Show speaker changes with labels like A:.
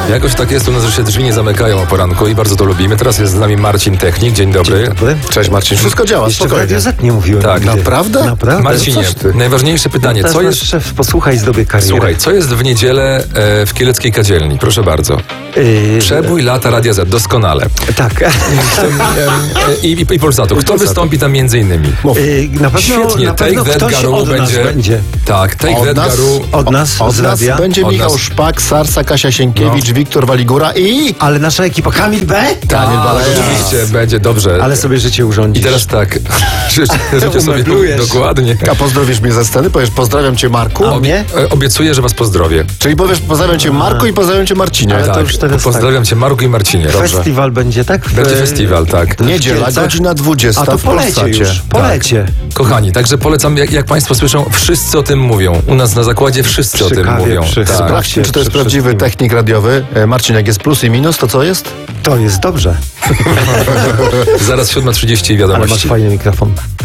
A: Jakoś tak jest u nas, że się drzwi nie zamykają o poranku i bardzo to lubimy. Teraz jest z nami Marcin Technik. Dzień dobry.
B: Cześć Marcin, wszystko działa,
C: Jeszcze w
B: spokojnie.
C: Radio Z nie mówiłem.
A: Tak,
C: nigdy.
B: naprawdę?
C: Naprawdę?
A: Marcinie,
B: coś ty.
A: najważniejsze pytanie.
C: To
A: Co
C: jest
A: jest...
C: nasz szef, posłuchaj, zdobyj karierę.
A: Słuchaj, co jest w niedzielę w Kieleckiej Kadzielni? Proszę bardzo. Przebój lata Radia Z, doskonale.
C: Tak.
A: I Polsatu. Kto wystąpi tam między innymi?
C: Na pewno,
A: Świetnie,
C: na pewno
A: Take That
C: ktoś
A: Garu
C: od nas będzie.
A: Tak, Take That Garu.
C: Od nas,
B: Od
C: z
B: nas
C: radia.
B: będzie
A: Od
B: Michał
A: nas.
B: Szpak, Sarsa, Kasia Sienkiewicz, Wiktor Waligura i...
C: Ale nasza ekipa, Kamil B?
A: Tak,
B: Baleja.
A: oczywiście, będzie dobrze.
C: Ale sobie życie urządzisz.
A: I teraz tak, życzę sobie
C: Umeblujesz.
A: dokładnie.
B: A pozdrowisz mnie ze sceny? Powiesz, pozdrawiam cię Marku?
C: A mnie?
A: Obiecuję, że was pozdrowię.
B: Czyli powiesz, pozdrawiam cię Marku i pozdrawiam cię Marcinie.
C: Ale to
A: Tak,
C: już teraz
A: pozdrawiam cię Marku i Marcinie.
C: Festiwal będzie, tak?
A: Będzie festiwal, tak.
B: Niedziela,
C: Kielcach?
B: godzina 20
C: A to
B: w
C: polecie
B: Polsacie.
C: już, polecie.
A: Kochani, także polecam, jak państwo słyszą, wszyscy o tym mówią. U nas na zakładzie wszyscy o tym
C: Przy kawie,
A: mówią.
C: przy
A: Tak.
B: Sprawdźcie, czy to jest
C: Przy
B: prawdziwy
C: wszystkim.
B: technik radiowy. Marcin, jak jest plus i minus, to co jest?
C: To jest dobrze.
A: Zaraz 7:30
C: Ale masz
A: wiadomości.
C: fajny mikrofon.